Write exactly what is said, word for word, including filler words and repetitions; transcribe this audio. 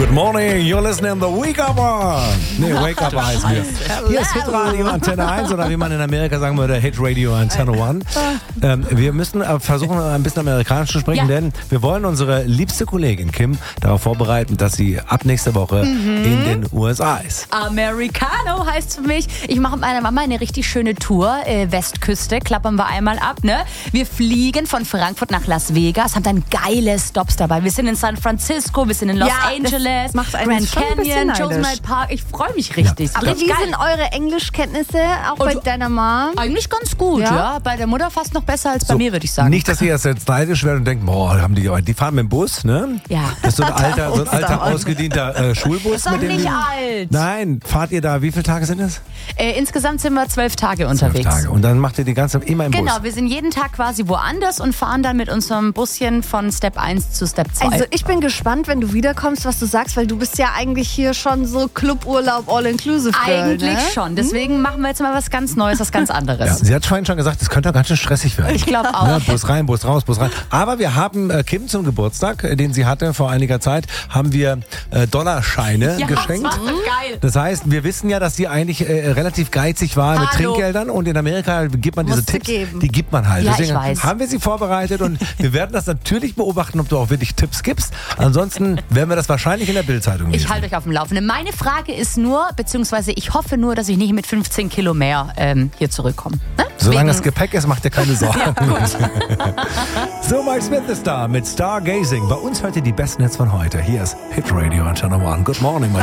Good morning, you're listening to Wake Up On. Nee, Wake Up heißt wir. Hier ist Hitradio Antenne eins oder wie man in Amerika sagen würde, Hit Radio Antenne eins. Ähm, wir müssen äh, versuchen, ein bisschen amerikanisch zu sprechen, ja. denn wir wollen unsere liebste Kollegin Kim darauf vorbereiten, dass sie ab nächster Woche mhm. in den U S A ist. Americano heißt für mich, ich mache mit meiner Mama eine richtig schöne Tour, äh, Westküste, klappern wir einmal ab, ne? Wir fliegen von Frankfurt nach Las Vegas, haben dann geile Stops dabei. Wir sind in San Francisco, wir sind in Los ja, Angeles, macht Grand Canyon, Yosemite Park. Ich freue mich richtig. Ja. Aber wie sind eure Englischkenntnisse auch bei deiner Mom? Eigentlich ganz gut, ja? ja. Bei der Mutter fast noch besser als bei so, mir, würde ich sagen. Nicht, dass ihr jetzt neidisch werdet und denkt, boah, haben die, die fahren mit dem Bus, ne? Ja. Das ist so ein alter, so ein alter ausgedienter äh, Schulbus. Das ist doch mit dem nicht die, alt. Nein, fahrt ihr da, wie viele Tage sind es? Äh, insgesamt sind wir zwölf Tage unterwegs. Zwölf Tage. Und dann macht ihr die ganze immer im genau, Bus? Genau, wir sind jeden Tag quasi woanders und fahren dann mit unserem Buschen von Step eins zu Step zwei. Also ich bin gespannt, wenn du wiederkommst, was du sagst, weil du bist ja eigentlich hier schon so Cluburlaub All-Inclusive Girl, Eigentlich ne? schon, deswegen machen wir jetzt mal was ganz Neues, was ganz anderes. Ja, sie hat vorhin schon gesagt, es könnte doch ganz schön stressig werden. Ich glaube auch. Ne, Bus rein, Bus raus, Bus rein. Aber wir haben äh, Kim zum Geburtstag, äh, den sie hatte vor einiger Zeit, haben wir äh, Dollarscheine ja, geschenkt. Das war so geil. Das heißt, wir wissen ja, dass sie eigentlich äh, relativ geizig war Hallo. mit Trinkgeldern und in Amerika gibt man diese Musst Tipps, geben. die gibt man halt. Ja, Deswegen ich weiß. haben wir sie vorbereitet und wir werden das natürlich beobachten, ob du auch wirklich Tipps gibst. Ansonsten werden wir das wahrscheinlich in der Bildzeitung lesen. Ich halte euch auf dem Laufenden. Meine Frage ist nur, beziehungsweise ich hoffe nur, dass ich nicht mit fünfzehn Kilo mehr ähm, hier zurückkomme. Ne? Solange Wegen das Gepäck ist, macht dir keine Sorgen. Ja, gut. So, Mike Smith ist da mit Stargazing. Bei uns heute die besten Hits von heute. Hier ist Hit Radio Antenne eins. Good morning,